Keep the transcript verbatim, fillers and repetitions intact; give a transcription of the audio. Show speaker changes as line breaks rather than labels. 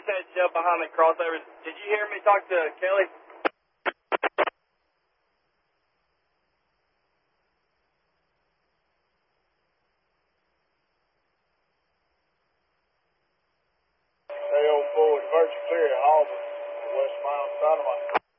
you said jump behind the crossovers. Did you hear me talk to Kelly?
Stay on forward, virtue clear, Auburn, westbound side of my